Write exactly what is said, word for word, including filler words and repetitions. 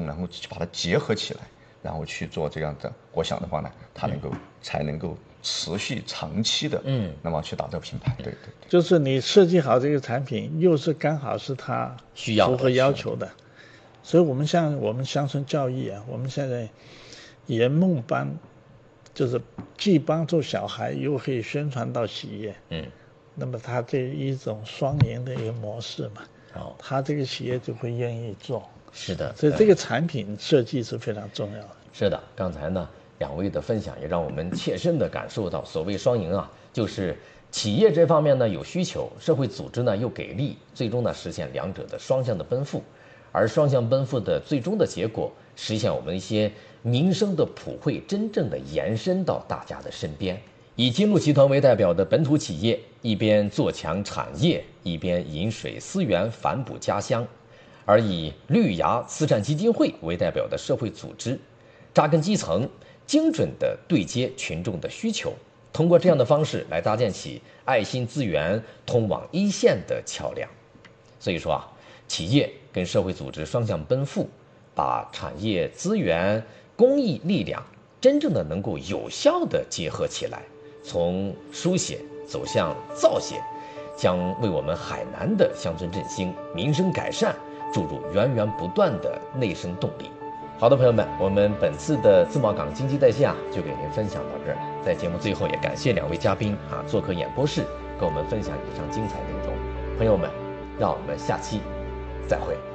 然后把它结合起来，然后去做这样的，我想的话呢，它能够、嗯、才能够持续长期的，嗯，那么去打造品牌。对对对， 就是你设计好这个产品，又是刚好是它需要符合要求的，所以我们像我们乡村教育啊，我们现在圆梦班，就是既帮助小孩，又可以宣传到企业，嗯，那么它这一种双赢的一个模式嘛，哦，它这个企业就会愿意做。 是的， 所以这个产品设计是非常重要的。 是的，刚才呢两位的分享也让我们切身的感受到，所谓双赢啊，就是企业这方面呢有需求，社会组织呢又给力，最终呢实现两者的双向的奔赴。而双向奔赴的最终的结果，实现我们一些民生的普惠真正的延伸到大家的身边。以金鹿集团为代表的本土企业，一边做强产业，一边饮水思源，反哺家乡；而以绿芽慈善基金会为代表的社会组织，扎根基层，精准地对接群众的需求，通过这样的方式来搭建起爱心资源通往一线的桥梁。所以说啊，企业跟社会组织双向奔赴，把产业资源、公益力量真正的能够有效的结合起来，从书写走向造写，将为我们海南的乡村振兴、民生改善注入源源不断的内生动力。好的，朋友们，我们本次的自贸港经济在线啊，就给您分享到这儿。在节目最后，也感谢两位嘉宾啊做客演播室，跟我们分享以上精彩内容。朋友们，让我们下期再会。